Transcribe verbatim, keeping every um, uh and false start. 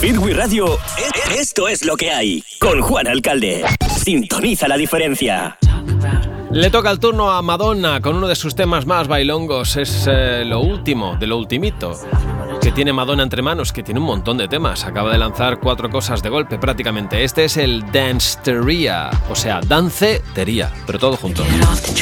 Speed We Radio, esto es lo que hay. Con Juan Alcalde. Sintoniza la diferencia. Le toca el turno a Madonna con uno de sus temas más bailongos. Es eh, lo último, de lo ultimito que tiene Madonna entre manos, que tiene un montón de temas. Acaba de lanzar cuatro cosas de golpe prácticamente. Este es el Danceteria, o sea, dancetería, pero todo junto. Get off the